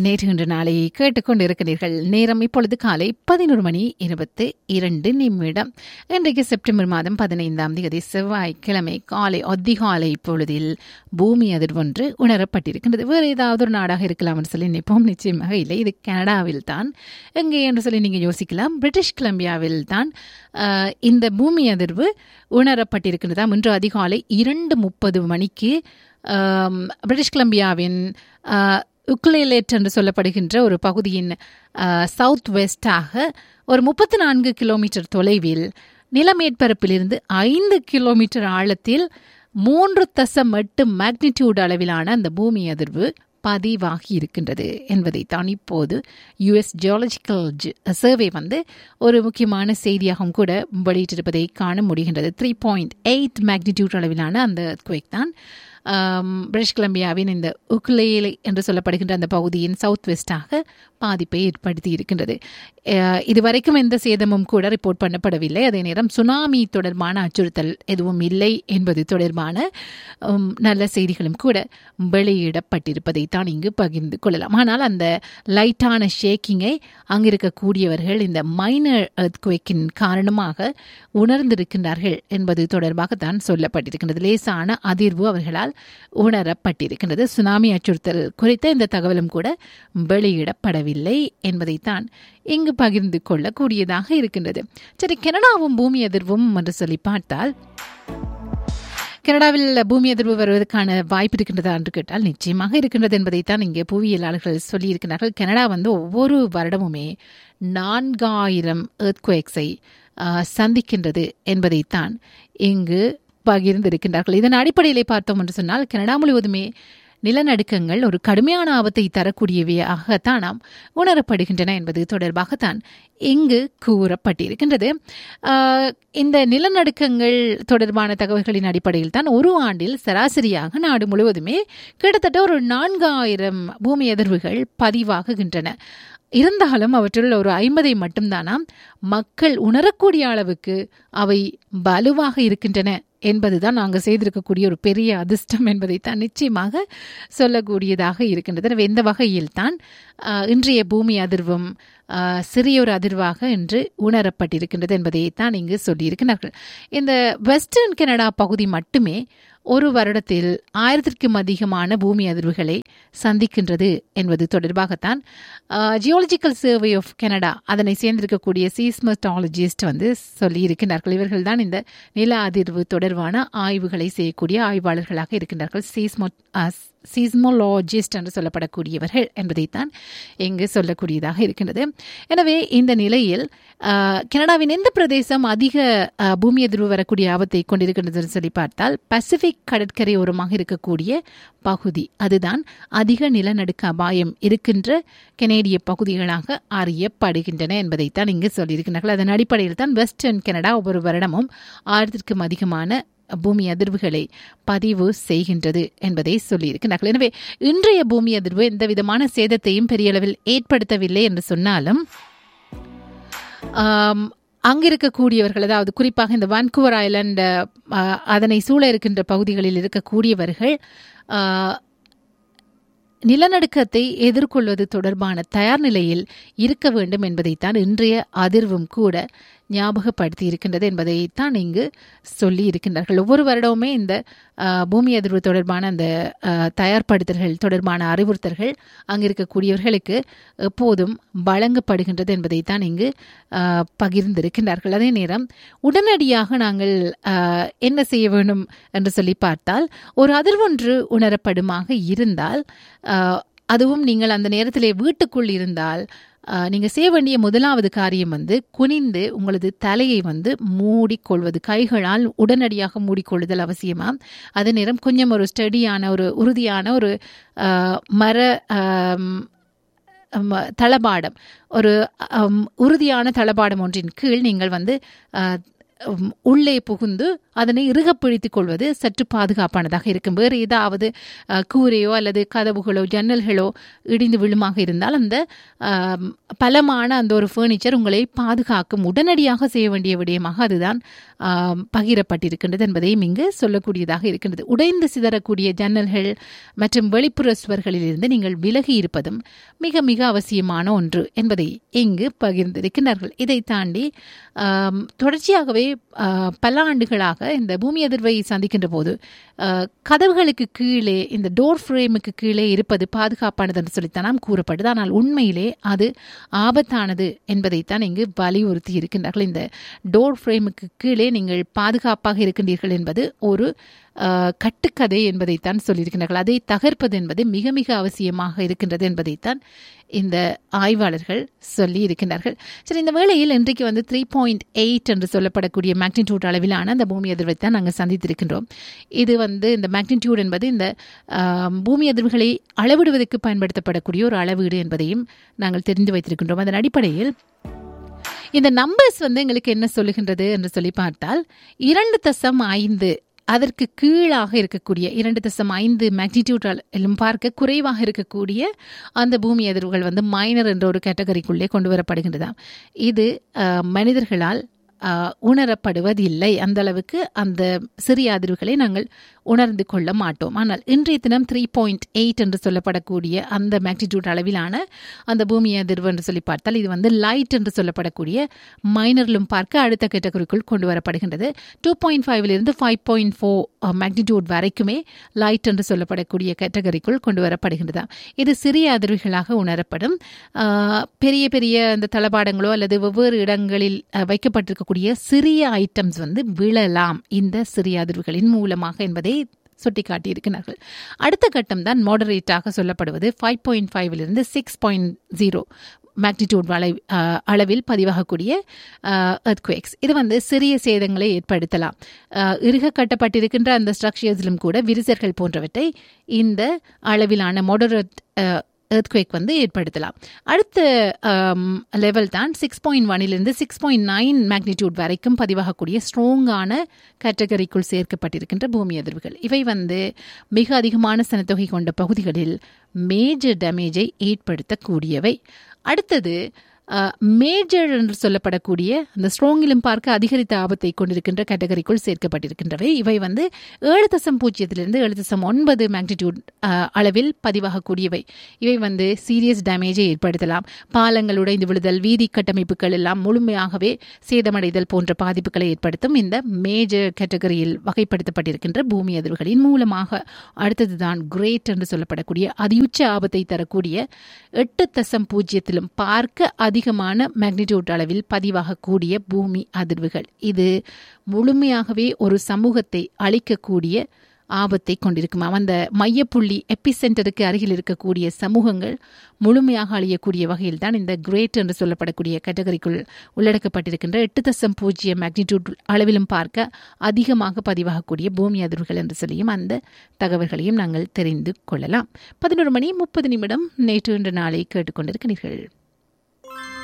நேற்று இன்று நாளை கேட்டுக்கொண்டிருக்கிறீர்கள். நேரம் இப்பொழுது காலை 11:22. இன்றைக்கு செப்டம்பர் மாதம் 15ஆம் தேதி செவ்வாய்க்கிழமை காலை அதிகாலை இப்பொழுதில் பூமி அதிர்வொன்று உணரப்பட்டிருக்கின்றது. வேறு ஏதாவது ஒரு நாடாக இருக்கலாம் என்று சொல்லி நினைப்போம். நிச்சயமாக இல்லை, இது கனடாவில் தான். எங்கே என்று சொல்லி நீங்கள் யோசிக்கலாம். பிரிட்டிஷ் கொலம்பியாவில் தான் இந்த பூமி அதிர்வு உணரப்பட்டிருக்கின்றதாம். இன்று அதிகாலை 2:30 மணிக்கு பிரிட்டிஷ் கொலம்பியாவின் உக்லேலேட் என்று சொல்லப்படுகின்ற ஒரு பகுதியின் சவுத் வெஸ்டாக ஒரு 34 கிலோமீட்டர் தொலைவில் நிலமேற்பரப்பிலிருந்து 5 கிலோமீட்டர் ஆழத்தில் 3.8 மேக்னிடியூட் அளவிலான அந்த பூமி அதிர்வு பதிவாகி இருக்கின்றது என்பதைத்தான் இப்போது US ஜியாலஜிக்கல் சர்வே ஒரு முக்கியமான செய்தியாகவும் கூட வெளியிட்டிருப்பதை காண முடிகின்றது. 3.8 மேக்னிடியூட் அளவிலான அந்த எர்த்குவேக் தான் பிரிட்டிஷ் கொலம்பியாவின் இந்த உக்லேலே என்று சொல்லப்படுகின்ற அந்த பகுதியின் சவுத் வெஸ்டாக பாதிப்பை ஏற்படுத்தி இருக்கின்றது. இதுவரைக்கும் எந்த சேதமும் கூட ரிப்போர்ட் பண்ணப்படவில்லை. அதே நேரம் சுனாமி தொடர்பான அச்சுறுத்தல் எதுவும் இல்லை என்பது தொடர்பான நல்ல செய்திகளும் கூட வெளியிடப்பட்டிருப்பதை தான் இங்கு பகிர்ந்து கொள்ளலாம். ஆனால் அந்த லைட்டான ஷேக்கிங்கை அங்கிருக்கக்கூடியவர்கள் இந்த மைனர் எர்த்குவேக்கின் காரணமாக உணர்ந்திருக்கின்றார்கள் என்பது தொடர்பாகத்தான் சொல்லப்பட்டிருக்கின்றது. லேசான அதிர்வு அவர்களால் உணரப்பட்டிருக்கின்றது. சுனாமி அச்சுறுத்தல் குறித்த இந்த தகவலும் கூட வெளியிடப்படவில்லை என்பதைத்தான் இங்கு பகிர்ந்து கொள்ளக்கூடியதாக இருக்கின்றது. சரி, கனடாவும் பூமி அதிர்வும் என்று சொல்லி பார்த்தால், கனடாவில் பூமி அதிர்வு வருவதற்கான வாய்ப்பு இருக்கின்றதா என்று கேட்டால் நிச்சயமாக இருக்கின்றது என்பதைத்தான் இங்கே புவியியலாளர்கள் சொல்லியிருக்கிறார்கள். கனடா ஒவ்வொரு வருடமுமே 4000 எர்த்குவேக்ஸை சந்திக்கின்றது என்பதைத்தான் இங்கு பகிர்ந்திருக்கின்றார்கள். இதன் அடிப்படையிலே பார்த்தோம் என்று சொன்னால் கனடா முழுவதுமே நிலநடுக்கங்கள் ஒரு கடுமையான ஆபத்தை தரக்கூடியவையாகத்தான் நாம் உணரப்படுகின்றன என்பது தொடர்பாகத்தான் இங்கு கூறப்பட்டிருக்கின்றது. இந்த நிலநடுக்கங்கள் தொடர்பான தகவல்களின் அடிப்படையில் தான் ஒரு ஆண்டில் சராசரியாக நாடு முழுவதுமே கிட்டத்தட்ட ஒரு 4000 பூமி அதிர்வுகள் பதிவாகுகின்றன. இருந்தாலும் அவற்றுள் ஒரு 50 மட்டும்தானாம் மக்கள் உணரக்கூடிய அளவுக்கு அவை வலுவாக இருக்கின்றன என்பதுதான் நாங்கள் செய்திருக்கக்கூடிய ஒரு பெரிய அதிர்ஷ்டம் என்பதைத்தான் நிச்சயமாக சொல்லக்கூடியதாக இருக்கின்றது. எனவே இந்த வகையில் தான் இன்றைய பூமி அதிர்வும் சிறியொரு அதிர்வாக இன்று உணரப்பட்டிருக்கின்றது என்பதைத்தான் இங்கு சொல்லியிருக்கிறார்கள். இந்த வெஸ்டர்ன் கனடா பகுதி மட்டுமே ஒரு வருடத்தில் 1000க்கும் அதிகமான பூமி அதிர்வுகளை சந்திக்கின்றது என்பது தொடர்பாகத்தான் ஜியாலஜிக்கல் சர்வே ஆஃப் கனடா அதனை சேர்ந்திருக்கக்கூடிய சீஸ்மோலஜிஸ்ட் சொல்லியிருக்கிறார்கள். இவர்கள் தான் இந்த நில அதிர்வு தொடர்பான ஆய்வுகளை செய்யக்கூடிய ஆய்வாளர்களாக இருக்கின்றார்கள். சீஸ்மோலஜிஸ்ட் என்று சொல்லப்படக்கூடியவர்கள் என்பதைத்தான் இங்கு சொல்லக்கூடியதாக இருக்கின்றது. எனவே இந்த நிலையில் கனடாவின் எந்த பிரதேசம் அதிக பூமி அதிர்வு வரக்கூடிய ஆபத்தை கொண்டிருக்கின்றது சொல்லி பார்த்தால் பசிபிக் கடற்கரை ஓரமாக இருக்கக்கூடிய பகுதி, அதுதான் அதிக நிலநடுக்க அபாயம் இருக்கின்ற கனேடிய பகுதிகளாக அறியப்படுகின்றன என்பதைத்தான் இங்கு சொல்லியிருக்கிறார்கள். அதன் அடிப்படையில் தான் வெஸ்டர்ன் கனடா ஒவ்வொரு வருடமும் 1000க்கும் அதிகமான பூமி அதிர்வுகளை பதிவு செய்கின்றது என்பதை சொல்லியிருக்கிறார்கள். எனவே இன்றைய பூமி அதிர்வு எந்த விதமான சேதத்தையும் பெரிய அளவில் ஏற்படுத்தவில்லை என்று சொன்னாலும் அங்கிருக்கக்கூடியவர்கள், அதாவது குறிப்பாக இந்த வான்கூவர் ஐலண்ட் அதனை சூழ இருக்கின்ற பகுதிகளில் இருக்கக்கூடியவர்கள் நிலநடுக்கத்தை எதிர்கொள்வது தொடர்பான தயார் நிலையில் இருக்க வேண்டும் என்பதைத்தான் இன்றைய அதிர்வும் கூட ஞாபகப்படுத்தி இருக்கின்றது என்பதைத்தான் இங்கு சொல்லி இருக்கின்றார்கள். ஒவ்வொரு வருடமுமே இந்த பூமி அதிர்வு தொடர்பான அந்த தயார்படுத்தல்கள் தொடர்பான அறிவுறுத்தல்கள் அங்கிருக்கக்கூடியவர்களுக்கு எப்போதும் வழங்கப்படுகின்றது என்பதைத்தான் இங்கு பகிர்ந்திருக்கின்றார்கள். அதே நேரம் உடனடியாக நாங்கள் என்ன செய்ய வேண்டும் என்று சொல்லி பார்த்தால், ஒரு அதிர்வொன்று உணரப்படுமாக இருந்தால், அதுவும் நீங்கள் அந்த நேரத்திலே வீட்டுக்குள் இருந்தால் நீங்கள் செய்ய வேண்டிய முதலாவது காரியம் குனிந்து உங்களது தலையை மூடிக்கொள்வது. கைகளால் உடனடியாக மூடிக்கொள்ளுதல் அவசியமாம். அதே நேரம் கொஞ்சம் ஒரு ஸ்டடியான ஒரு உறுதியான ஒரு மர தளபாடம், ஒரு உறுதியான தளபாடம் ஒன்றின் கீழ் நீங்கள் உள்ளே புகுந்து அதனை இறுகப் பிடித்துக் கொள்வது சற்று பாதுகாப்பானதாக இருக்கும். வேறு ஏதாவது கூரையோ அல்லது கதவுகளோ ஜன்னல்களோ இடிந்து விழுமாக இருந்தால் அந்த பலமான அந்த ஒரு ஃபர்னிச்சர் உங்களை பாதுகாக்கும். உடனடியாக செய்ய வேண்டிய விடயமாக அதுதான் பகிரப்பட்டிருக்கின்றது என்பதையும் இங்கு சொல்லக்கூடியதாக இருக்கின்றது. உடைந்து சிதறக்கூடிய ஜன்னல்கள் மற்றும் வெளிப்புற சுவர்களிலிருந்து நீங்கள் விலகி இருப்பதும் மிக மிக அவசியமான ஒன்று என்பதை இங்கு பகிர்ந்திருக்கிறார்கள். இதை தாண்டி தொடர்ச்சியாகவே பல ஆண்டுகளாக இந்த பூமி அதிர்வை சந்திக்கின்ற போது கதவுகளுக்கு கீழே இந்த டோர் ஃப்ரேமுக்கு கீழே இருப்பது பாதுகாப்பானது என்று சொல்லித்தான் நாம் கூறப்படுது. ஆனால் உண்மையிலே அது ஆபத்தானது என்பதைத்தான் இங்கு வலியுறுத்தி இருக்கின்றார்கள். இந்த டோர் ஃப்ரேமுக்கு கீழே நீங்கள் பாதுகாப்பாக இருக்கின்றீர்கள் என்பது ஒரு கட்டுக்கதை என்பதைத்தான் சொல்லியிருக்கிறார்கள். அதை தகர்ப்பது என்பது மிக மிக அவசியமாக இருக்கின்றது என்பதைத்தான் இந்த ஆய்வாளர்கள் சொல்லி இருக்கின்றார்கள். சரி, இந்த வேளையில் இன்றைக்கு 3.8 என்று சொல்லப்படக்கூடிய மேக்னிடியூட் அளவிலான அந்த பூமி அதிர்வை தான் நாங்கள் சந்தித்திருக்கின்றோம். இது இந்த மேக்னிடியூட் என்பது இந்த பூமி அதிர்வுகளை அளவிடுவதற்கு பயன்படுத்தப்படக்கூடிய ஒரு அளவீடு என்பதையும் நாங்கள் தெரிந்து வைத்திருக்கின்றோம். அதன் அடிப்படையில் இந்த நம்பர்ஸ் எங்களுக்கு என்ன சொல்லுகின்றது என்று சொல்லி பார்த்தால் 2.5 அதற்கு கீழாக இருக்கக்கூடிய 2.5 மேக்னிடியூட் எல்லாம் பார்க்க குறைவாக இருக்கக்கூடிய அந்த பூமி அதிர்வுகள் மைனர் என்ற ஒரு கேட்டகரிக்குள்ளே கொண்டு வரப்படுகின்றதாம். இது மனிதர்களால் உணரப்படுவதில்லை. அந்த அளவுக்கு அந்த சிறிய அதிர்வுகளை நாங்கள் உணர்ந்து கொள்ள மாட்டோம். ஆனால் இன்றைய தினம் 3.8 என்று சொல்லப்படக்கூடிய அந்த மேக்னிடியூட் அளவிலான அந்த பூமி அதிர்வு என்று சொல்லி பார்த்தால் இது லைட் என்று சொல்லப்படக்கூடிய மைனரிலும் பார்க்க அடுத்த கேட்டகரிக்குள் கொண்டு வரப்படுகின்றது. 2.5 5.4 மேக்னிடியூட் வரைக்குமே லைட் என்று சொல்லப்படக்கூடிய கேட்டகரிக்குள் கொண்டு வரப்படுகின்றதா. இது சிறிய அதிர்வுகளாக உணரப்படும். பெரிய பெரிய அந்த தளபாடங்களோ அல்லது வெவ்வேறு இடங்களில் வைக்கப்பட்டிருக்கக்கூடிய சிறிய ஐட்டம்ஸ் விழலாம் இந்த சிறிய அதிர்வுகளின் மூலமாக என்பதை சுட்டிக்காட்டியிருக்கிறார்கள். அடுத்த கட்டம் தான் மாடரேட்டாக சொல்லப்படுவது 5.5 6.0 மேக்னிடியூட் அளவில் பதிவாகக்கூடிய எர்த்குவேக்ஸ். இது சிறிய சேதங்களை ஏற்படுத்தலாம். இறுக கட்டப்பட்டிருக்கின்ற அந்த ஸ்ட்ரக்சர்ஸிலும் கூட விரிசல்கள் போன்றவற்றை இந்த அளவிலான மாடரேட் எர்த்குவேக் ஏற்படுத்தலாம். அடுத்த லெவல் தான் 6.1 6.9 மேக்னிடியூட் வரைக்கும் பதிவாகக்கூடிய ஸ்ட்ராங்கான கேட்டகரிக்குள் சேர்க்கப்பட்டிருக்கின்ற பூமி அதிர்வுகள். இவை மிக அதிகமான சனத்தொகை கொண்ட பகுதிகளில் மேஜர் டேமேஜை ஏற்படுத்தக்கூடியவை. அடுத்தது மேஜர் என்று சொல்லப்படக்கூடிய அந்த ஸ்ட்ராங்கிலும் பார்க்க அதிகரித்த ஆபத்தை கொண்டிருக்கின்ற கேட்டகரிக்குள் சேர்க்கப்பட்டிருக்கின்றவை. இவை 7.0 7.9 மேக்னிடியூட் அளவில் பதிவாகக்கூடியவை. இவை சீரியஸ் டேமேஜை ஏற்படுத்தலாம். பாலங்கள் உடைந்து விழுதல், வீதி கட்டமைப்புகள் எல்லாம் முழுமையாகவே சேதமடைதல் போன்ற பாதிப்புகளை ஏற்படுத்தும் இந்த மேஜர் கேட்டகரியில் வகைப்படுத்தப்பட்டிருக்கின்ற பூமி அதிர்வுகளின் மூலமாக. அடுத்ததுதான் கிரேட் என்று சொல்லப்படக்கூடிய அதியுச்ச ஆபத்தை தரக்கூடிய 8.0 பார்க்க அதிகமான மேக்னிடியூட் அளவில் பதிவாகக்கூடிய பூமி அதிர்வுகள். இது முழுமையாகவே ஒரு சமூகத்தை அழிக்கக்கூடிய ஆபத்தை கொண்டிருக்குமா. அந்த மையப்புள்ளி எபிசென்டருக்கு அருகில் இருக்கக்கூடிய சமூகங்கள் முழுமையாக அழியக்கூடிய வகையில் தான் இந்த கிரேட் என்று சொல்லப்படக்கூடிய கேட்டகரிக்குள் உள்ளடக்கப்பட்டிருக்கின்ற 8.0 மேக்னிடியூட் அளவிலும் பார்க்க அதிகமாக பதிவாகக்கூடிய பூமி அதிர்வுகள் என்று சொல்லியும் அந்த தகவல்களையும் நாங்கள் தெரிந்து கொள்ளலாம். 11:30 நேற்று இன்று நாளை கேட்டுக்கொண்டிருக்கிறீர்கள்.